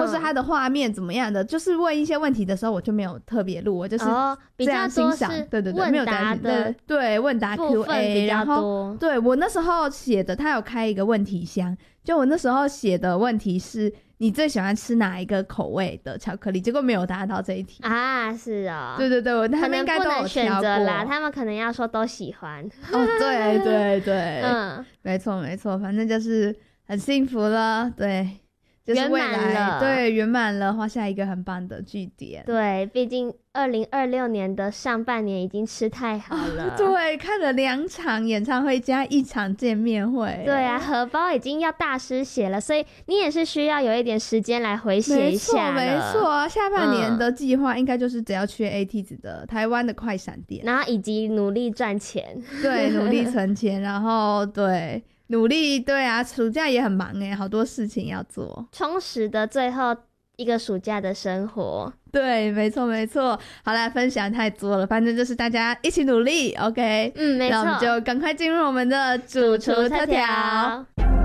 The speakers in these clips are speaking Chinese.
是它的画面怎么样的，就是问一些问题的时候我就没有特别录，我就是这样欣赏，对对对，没有答的，对，问答 QA， 然后对我那时候写的，他有开一个问题箱，就我那时候写的问题是你最喜欢吃哪一个口味的巧克力，结果没有答到这一题啊，是哦， 对对对，他们应该都有选择啦，他们可能要说都喜欢哦，对对对，没错没错，反正就是很幸福了，对，就是未来对圆满了，画下一个很棒的句点。 对，毕竟2026年的上半年已经吃太好了， 对，看了2场演唱会加1场见面会， 对啊，荷包已经要大失血了，所以你也是需要有一点时间来回血一下了。 没错，下半年的计划应该就是只要缺 AT 子的台湾的快闪店， 然后以及努力赚钱， 对，努力存钱，然后对。努力，对啊，暑假也很忙耶，好多事情要做， 充实的最后一个暑假的生活。 对，没错没错。好啦，分享太多了，反正就是大家一起努力 OK。 没错， 那我们就赶快进入我们的主厨特调。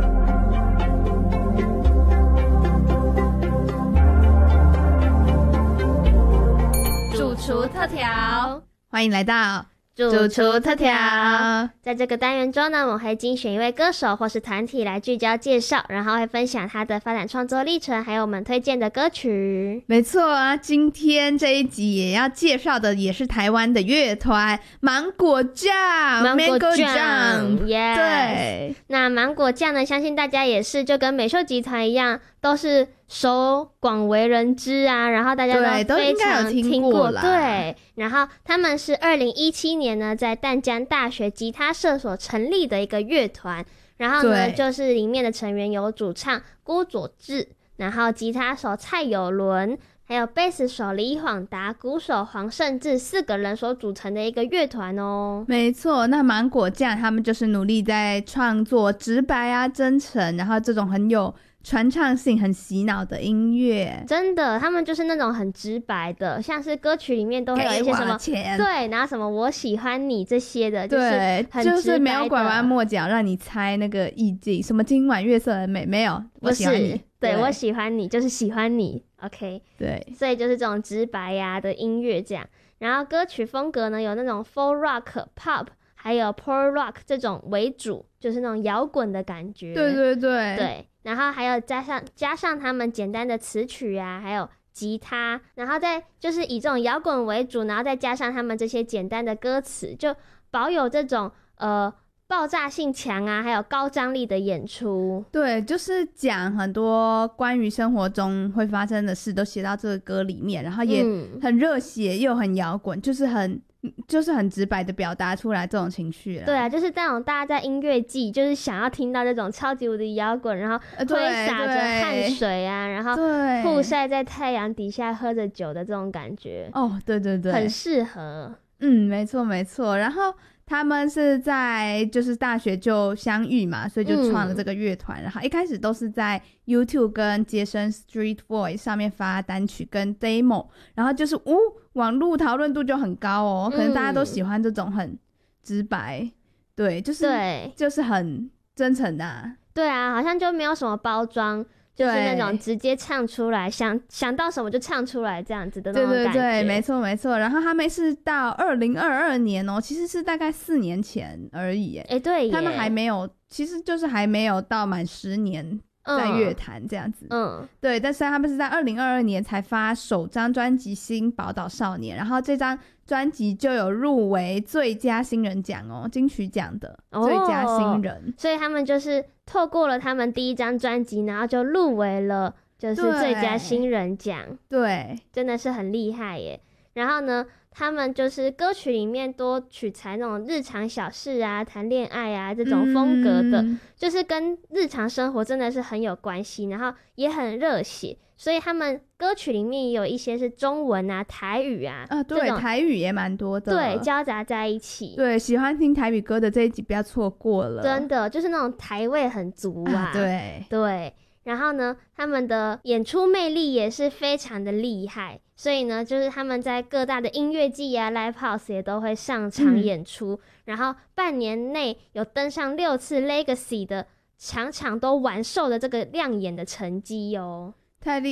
主厨特调，欢迎来到主厨特调。 在这个单元中呢，我们会精选一位歌手或是团体来聚焦介绍，然后会分享他的发展创作历程，还有我们推荐的歌曲。 没错啊，今天这一集也要介绍的也是台湾的乐团芒果酱 Mango Jam。 对， 那芒果酱呢，相信大家也是就跟美秀集团一样，都是广为人知啊，然后大家都非常听过啦。对，然后他们是2017年呢在淡江大学吉他社所成立的一个乐团，然后呢就是里面的成员有主唱郭佐志，然后吉他手蔡友伦，还有贝斯手李晃达，鼓手黄胜志，4个人所组成的一个乐团哦。 没错，那芒果酱他们就是努力在创作直白啊、真诚，然后这种很有传唱性、很洗脑的音乐。 真的，他们就是那种很直白的，像是歌曲里面都会有一些什么对，然后什么我喜欢你这些的，就是很直白的， 就是没有拐弯抹角让你猜那个意境，什么今晚月色很美，没有，我喜欢你， 对，我喜欢你就是喜欢你 OK。 对， 所以就是这种直白呀的音乐这样。然后歌曲风格呢有那种 folk rock pop 还有 pop rock 这种为主，就是那种摇滚的感觉。 对对对对，然后还有加上他们简单的词曲啊，还有吉他，然后再就是以这种摇滚为主，然后再加上他们这些简单的歌词，就保有这种爆炸性强啊，还有高张力的演出。 对，就是讲很多关于生活中会发生的事都写到这个歌里面，然后也很热血又很摇滚，就是很直白的表达出来这种情绪啦。 对啊，就是那种大家在音乐季就是想要听到这种超级无敌摇滚，然后挥洒着汗水啊，然后曝晒在太阳底下喝着酒的这种感觉。 哦，对对对， 很适合。 没错没错。然后他们是在就是大学就相遇嘛，所以就创了这个乐团。然后一开始都是在 YouTube 跟街声 Street Voice 上面发单曲跟 demo， 然后就是网络讨论度就很高哦，可能大家都喜欢这种很直白，对，就是很真诚的啊。 对啊，好像就没有什么包装，就是那种直接唱出来，想到什么就唱出来这样子的那种感觉。 对对对，没错没错。然后他们是到2022年哦，其实是大概4年前而已耶。 对耶， 他们还没有，其实就是还没有到满10年在乐坛这样子。对，但是他们是在2022年才发首张专辑《新宝岛少年》，然后这张专辑就有入围最佳新人奖哦，金曲奖的最佳新人。 所以他们就是透过了他们第一张专辑，然后就入围了就是最佳新人奖。对，真的是很厉害耶。然后呢，他们就是歌曲里面多取材那种日常小事啊、谈恋爱啊这种风格的，就是跟日常生活真的是很有关系，然后也很热血。所以他们歌曲里面也有一些是中文啊、台语啊， 对，台语也蛮多的， 对，交杂在一起。 对，喜欢听台语歌的这一集不要错过了， 真的就是那种台味很足啊。对对，然后呢，他们的演出魅力也是非常的厉害，所以呢，就是他们在各大的音乐季啊、live house 也都会上场演出，然后半年内有登上6次 Legacy 的场场都完售的这个亮眼的成绩哦。 太厉